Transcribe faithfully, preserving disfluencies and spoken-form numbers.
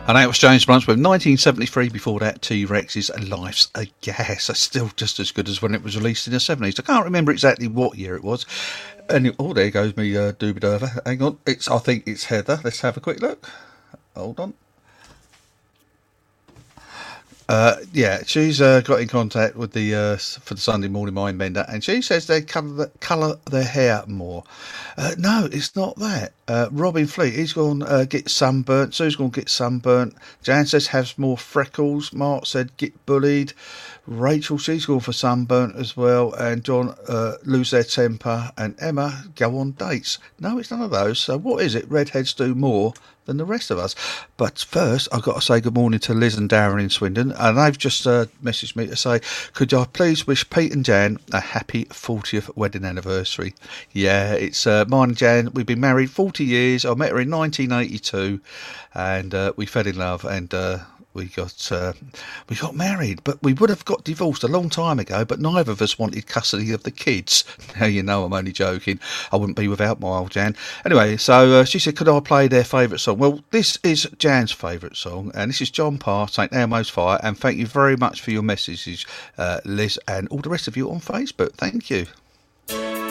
And that was James Blunt with nineteen seventy-three. Before that, T-Rex's Life's a Gas. That's still just as good as when it was released in the seventies. I can't remember exactly what year it was. And it, oh, there goes me uh, doobie-dover. Hang on, it's I think it's Heather. Let's have a quick look. Hold on. Uh, yeah, she's uh, got in contact with the uh, for the Sunday Morning Mind Bender, and she says they colour, the, colour their hair more. Uh, no, it's not that. Uh, Robin Fleet, he's going to uh, get sunburnt. Sue's going to get sunburnt. Jan says has more freckles. Mark said get bullied. Rachel, she's going for sunburnt as well. And John, uh, lose their temper. And Emma, go on dates. No, it's none of those. So what is it? Redheads do more than the rest of us. But first, I've got to say good morning to Liz and Darren in Swindon. And they've just uh, messaged me to say, could I please wish Pete and Jan a happy fortieth wedding anniversary? Yeah, it's uh, mine and Jan. We've been married forty years. I met her in nineteen eighty-two. And uh, we fell in love. And uh, we got uh, we got married, but we would have got divorced a long time ago, but neither of us wanted custody of the kids. Now you know I'm only joking. I wouldn't be without my old Jan. Anyway, so uh, she said, could I play their favourite song? Well, this is Jan's favourite song, and this is John Parr, Saint Elmo's Fire, and thank you very much for your messages, uh, Liz, and all the rest of you on Facebook. Thank you.